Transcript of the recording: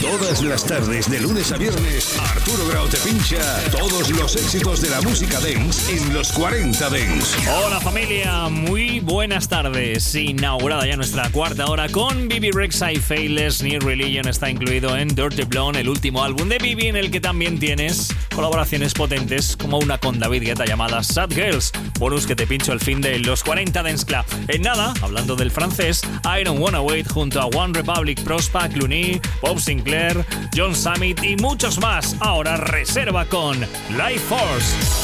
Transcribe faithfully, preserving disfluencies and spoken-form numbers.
Todas las tardes, de lunes a viernes, Arturo Grau te pincha todos los éxitos de la música dance en los cuarenta Dance. Hola familia, muy buenas tardes. Inaugurada ya nuestra cuarta hora con Bibi Rexha y Faithless. New Religion está incluido en Dirty Blonde, el último álbum de Bibi, en el que también tienes colaboraciones potentes como una con David Guetta llamada Sad Girls. Bonus que te pincho el fin de los cuarenta Dance Club. En nada, hablando del francés, I Don't Wanna Wait junto a One Republic, Prospa, Clooney, Bob Sinclair, John Summit y muchos más. Ahora reserva con Life Force.